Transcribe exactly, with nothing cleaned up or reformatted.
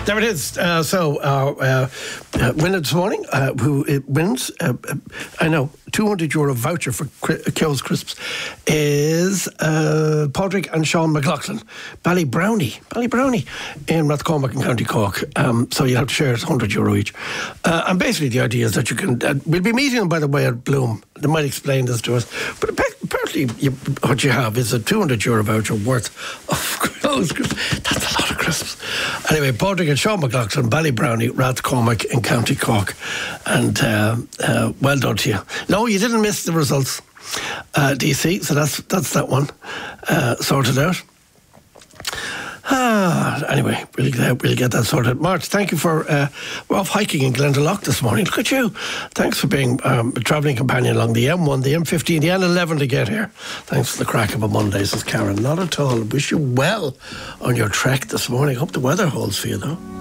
There it is. Uh, so, uh, uh, uh, winner this morning, uh, who it wins, uh, uh, I know, two hundred euro voucher for Keogh's Crisps is uh, Padraig and Sean McLaughlin. Ballybrownie, Ballybrownie in Rathcormac in County Cork. Um, so you have to share it, one hundred euro each. Uh, and basically the idea is that you can, uh, we'll be meeting them, by the way, at Bloom. They might explain this to us. But apparently you, what you have is a two hundred euro voucher worth of Keogh's Crisps. That's a lot of crisps. Anyway, Padraig and Sean McLaughlin, Ballybrownie, Rathcormac in County Cork. And uh, uh, well done to you. No, you didn't miss the results, uh, D C, so that's that's that one uh, sorted out. Ah, anyway, we'll, uh, we'll get that sorted. March, thank you for... Uh, we're off hiking in Glendalough this morning. Look at you. Thanks for being um, a travelling companion along the M one, the M fifteen, the N eleven to get here. Thanks for the crack of a Monday, says Karen. Not at all. Wish you well on your trek this morning. Hope the weather holds for you, though.